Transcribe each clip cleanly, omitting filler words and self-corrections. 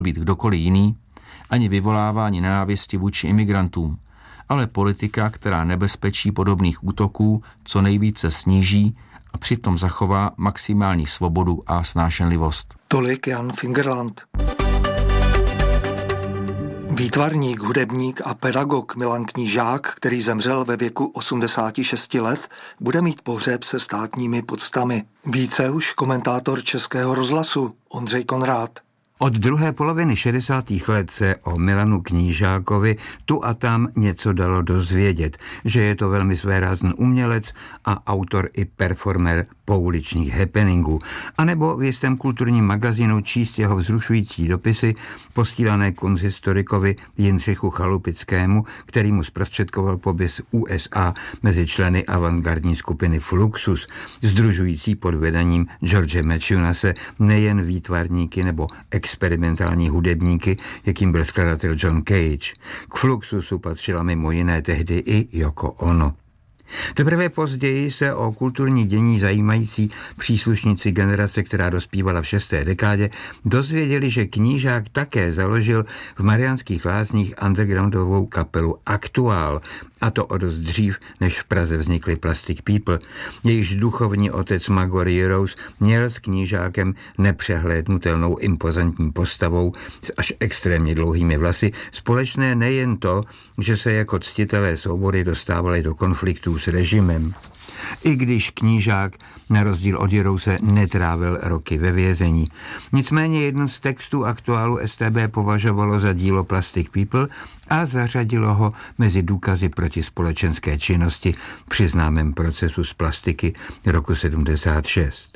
být kdokoliv jiný, ani vyvolávání nenávisti vůči imigrantům, ale politika, která nebezpečí podobných útoků co nejvíce sníží a přitom zachová maximální svobodu a snášenlivost. Tolik Jan Fingerland. Výtvarník, hudebník a pedagog Milan Knížák, který zemřel ve věku 86 let, bude mít pohřeb se státními poctami. Více už komentátor Českého rozhlasu Ondřej Konrád. Od druhé poloviny 60. let se o Milanu Knížákovi tu a tam něco dalo dozvědět, že je to velmi svérázný umělec a autor i performer pouličních happeningů, anebo v jistém kulturním magazínu číst jeho vzrušující dopisy posílané konzistorikovi Jindřichu Chalupickému, který mu zprostředkoval pobyt USA mezi členy avantgardní skupiny Fluxus, sdružující pod vedením George Matthionase nejen výtvarníky nebo experimentální hudebníky, jakým byl skladatel John Cage. K Fluxusu patřila mimo jiné tehdy i Yoko Ono. Teprve později se o kulturní dění zajímající příslušníci generace, která dospívala v 6. dekádě, dozvěděli, že Knížák také založil v Mariánských Lázních undergroundovou kapelu Aktuál, a to o dost dřív, než v Praze vznikly Plastic People. Jejíž duchovní otec Magor Heroes měl s Knížákem nepřehlédnutelnou impozantní postavou s až extrémně dlouhými vlasy společné nejen to, že se jako ctitelé svobody dostávali do konfliktů s režimem. I když Knížák na rozdíl od Heroese netrávil roky ve vězení. Nicméně jedno z textů Aktuálu STB považovalo za dílo Plastic People a zařadilo ho mezi důkazy proti společenské činnosti při známém procesu z plastiky roku 76.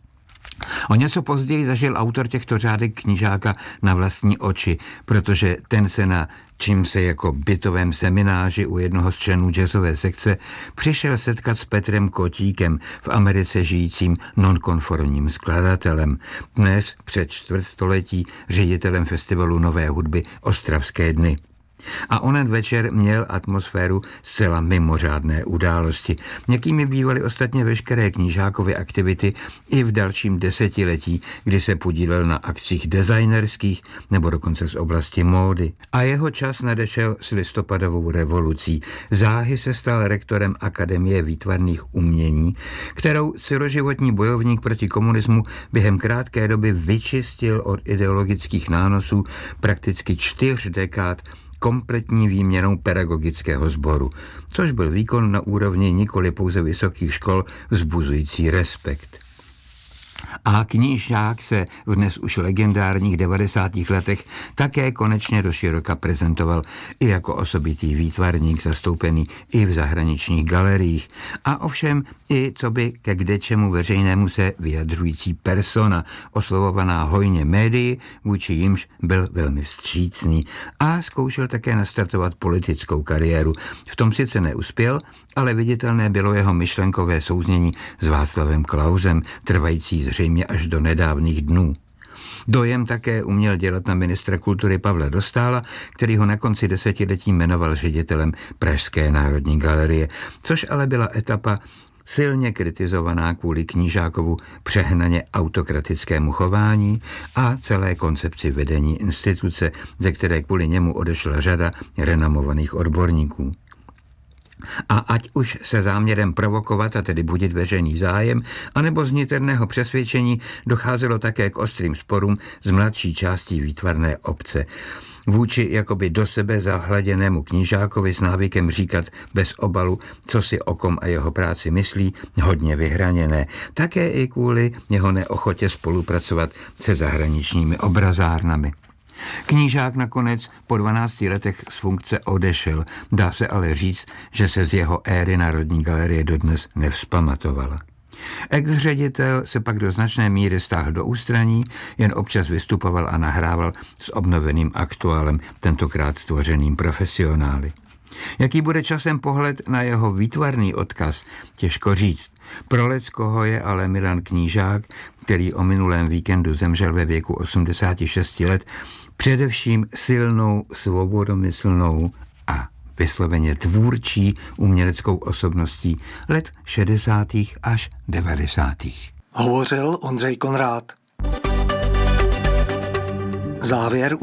O něco později zažil autor těchto řádek Knížáka na vlastní oči, protože ten se na čím se jako bytovém semináři u jednoho z členů jazzové sekce přišel setkat s Petrem Kotíkem, v Americe žijícím nonkonformním skladatelem, dnes před čtvrtstoletí ředitelem festivalu nové hudby Ostravské dny. A onen večer měl atmosféru zcela mimořádné události, jakými bývaly ostatně veškeré Knížákovy aktivity i v dalším desetiletí, kdy se podílel na akcích designerských nebo dokonce z oblasti módy. A jeho čas nadešel s listopadovou revolucí. Záhy se stal rektorem Akademie výtvarných umění, kterou celoživotní bojovník proti komunismu během krátké doby vyčistil od ideologických nánosů prakticky 4 dekád kompletní výměnou pedagogického sboru, což byl výkon na úrovni nikoli pouze vysokých škol vzbuzující respekt. A Knížák se v dnes už legendárních 90. letech také konečně doširoka prezentoval i jako osobitý výtvarník zastoupený i v zahraničních galeriích a ovšem i coby ke kdečemu veřejnému se vyjadřující persona, oslovovaná hojně médii, vůči jimž byl velmi vstřícný a zkoušel také nastartovat politickou kariéru. V tom sice neuspěl, ale viditelné bylo jeho myšlenkové souznění s Václavem Klausem, trvající zřejmě až do nedávných dnů. Dojem také uměl dělat na ministra kultury Pavla Dostála, který ho na konci desetiletí jmenoval ředitelem Pražské národní galerie, což ale byla etapa silně kritizovaná kvůli Knížákovu přehnaně autokratickému chování a celé koncepci vedení instituce, ze které kvůli němu odešla řada renomovaných odborníků. A ať už se záměrem provokovat, a tedy budit veřejný zájem, anebo z niterného přesvědčení docházelo také k ostrým sporům z mladší částí výtvarné obce. Vůči jakoby do sebe zahladěnému Knížákovi s návykem říkat bez obalu, co si o kom a jeho práci myslí, hodně vyhraněné. Také i kvůli jeho neochotě spolupracovat se zahraničními obrazárnami. Knížák nakonec po 12 letech z funkce odešel, dá se ale říct, že se z jeho éry Národní galerie dodnes nevzpamatovala. Ex-ředitel se pak do značné míry stáhl do ústraní, jen občas vystupoval a nahrával s obnoveným Aktuálem, tentokrát tvořeným profesionály. Jaký bude časem pohled na jeho výtvarný odkaz, těžko říct. Pro leckoho je ale Milan Knížák, který o minulém víkendu zemřel ve věku 86 let, především silnou, svobodomyslnou a vysloveně tvůrčí uměleckou osobností let 60. až 90. Hovořil Ondřej Konrád. Závěr